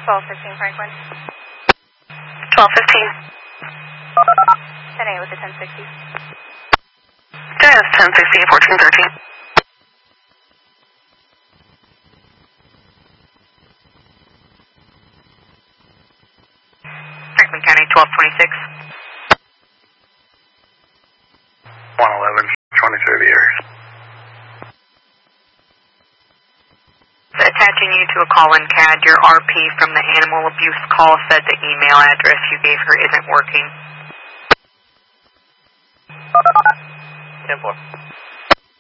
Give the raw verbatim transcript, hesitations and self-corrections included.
twelve fifteen Franklin. twelve fifteen. ten A with the ten sixty. ten A with ten sixty, fourteen thirteen. Franklin County, twelve twenty-six. one eleven, twenty-two of the area. Attaching you to a call-in C A D, your R P from the animal abuse call said the email address you gave her isn't working. ten four.